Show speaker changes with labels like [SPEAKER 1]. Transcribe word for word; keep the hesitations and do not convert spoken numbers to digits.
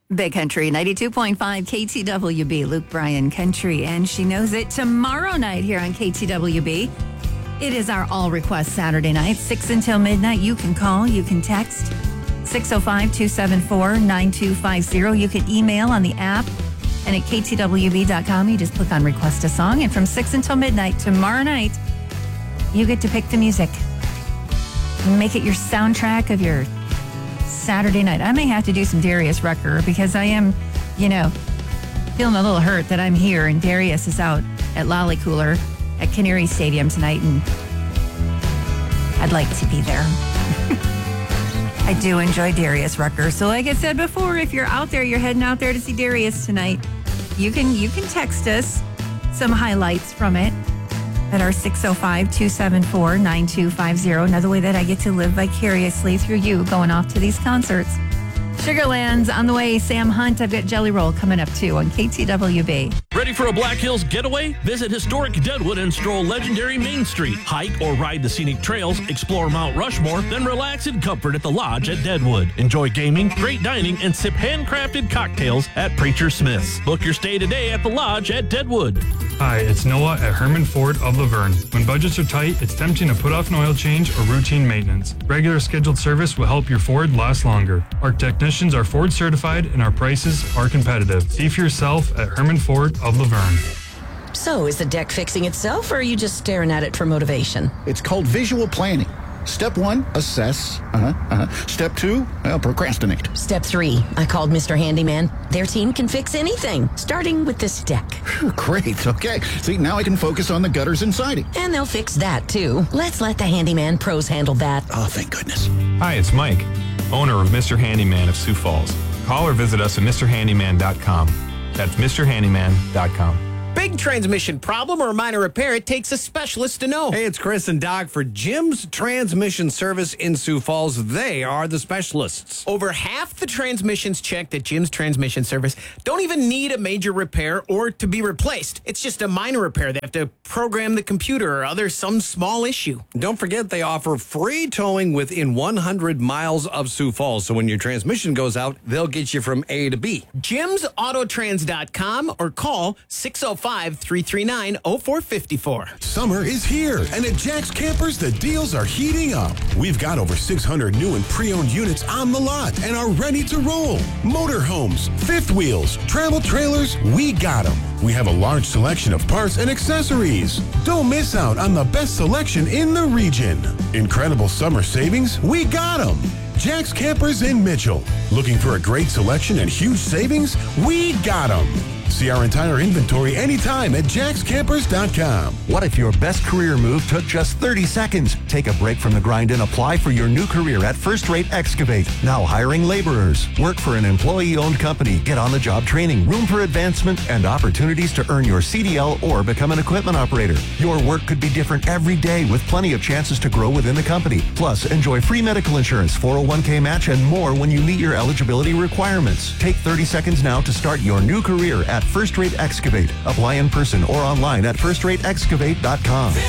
[SPEAKER 1] Big Country, ninety-two point five K T W B, Luke Bryan Country, and she knows it tomorrow night here on K T W B. It is our all request Saturday night, six until midnight. You can call, you can text six oh five, two seven four, nine two five zero. You can email on the app and at K T W B dot com. You just click on request a song, and from six until midnight tomorrow night, you get to pick the music. Make it your soundtrack of your Saturday night. I may have to do some Darius Rucker because I am, you know, feeling a little hurt that I'm here and Darius is out at Lolly Cooler at Canary Stadium tonight, and I'd like to be there. I do enjoy Darius Rucker. So like I said before, if you're out there, you're heading out there to see Darius tonight, you can you can text us some highlights from it at our six oh five, two seven four, nine two five zero. Another way that I get to live vicariously through you going off to these concerts. Sugarland's on the way. Sam Hunt. I've got Jelly Roll coming up too on K T W B.
[SPEAKER 2] Ready for a Black Hills getaway? Visit historic Deadwood and stroll legendary Main Street. Hike or ride the scenic trails, explore Mount Rushmore, then relax in comfort at the Lodge at Deadwood. Enjoy gaming, great dining, and sip handcrafted cocktails at Preacher Smith's. Book your stay today at the Lodge at Deadwood.
[SPEAKER 3] Hi, it's Noah at Herman Ford of Laverne. When budgets are tight, it's tempting to put off an oil change or routine maintenance. Regular scheduled service will help your Ford last longer. Our technicians are Ford certified and our prices are competitive. See for yourself at Herman Ford of Laverne.
[SPEAKER 4] So, is the deck fixing itself, or are you just staring at it for motivation?
[SPEAKER 5] It's called visual planning. Step one, assess. Uh-huh, uh-huh. Step two, well, procrastinate.
[SPEAKER 4] Step three, I called Mister Handyman. Their team can fix anything, starting with this deck.
[SPEAKER 5] Great, okay. See, now I can focus on the gutters and siding.
[SPEAKER 4] And they'll fix that, too. Let's let the Handyman pros handle that.
[SPEAKER 5] Oh, thank goodness.
[SPEAKER 6] Hi, it's Mike, owner of Mister Handyman of Sioux Falls. Call or visit us at Mr Handyman dot com. That's Mr Handyman dot com.
[SPEAKER 7] Big transmission problem or minor repair, it takes a specialist to know.
[SPEAKER 8] Hey, it's Chris and Doc for Jim's Transmission Service in Sioux Falls. They are the specialists.
[SPEAKER 7] Over half the transmissions checked at Jim's Transmission Service don't even need a major repair or to be replaced. It's just a minor repair. They have to program the computer or other some small issue.
[SPEAKER 8] Don't forget they offer free towing within one hundred miles of Sioux Falls. So when your transmission goes out, they'll get you from A to B.
[SPEAKER 7] Jims Autotrans dot com or call six oh five, three three nine, oh four five four.
[SPEAKER 9] Summer is here, and at Jack's Campers, the deals are heating up. We've got over six hundred new and pre-owned units on the lot and are ready to roll. Motorhomes, fifth wheels, travel trailers, we got them. We have a large selection of parts and accessories. Don't miss out on the best selection in the region. Incredible summer savings, we got them. Jack's Campers in Mitchell. Looking for a great selection and huge savings? We got them. See our entire inventory anytime at Jacks Campers dot com.
[SPEAKER 10] What if your best career move took just thirty seconds? Take a break from the grind and apply for your new career at First Rate Excavate. Now hiring laborers. Work for an employee-owned company. Get on-the-job training, room for advancement, and opportunities to earn your C D L or become an equipment operator. Your work could be different every day with plenty of chances to grow within the company. Plus, enjoy free medical insurance, four oh one k match, and more when you meet your eligibility requirements. Take thirty seconds now to start your new career at First Rate Excavate. Apply in person or online at first rate excavate dot com.